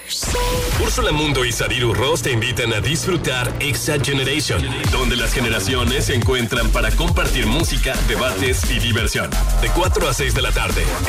Úrsula Mundo y Sadiru Ross te invitan a disfrutar Exa Generation, donde las generaciones se encuentran para compartir música, debates y diversión. De 4 a 6 de la tarde.